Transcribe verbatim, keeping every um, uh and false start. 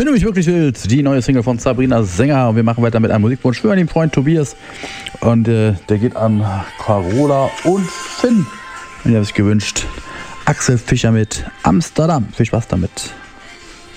Wenn du mich wirklich willst, die neue Single von Sabrina Sänger. Und wir machen weiter mit einem Musikwunsch für den Freund Tobias. Und äh, der geht an Carola und Finn. Und die haben sich gewünscht, Axel Fischer mit Amsterdam. Viel Spaß damit.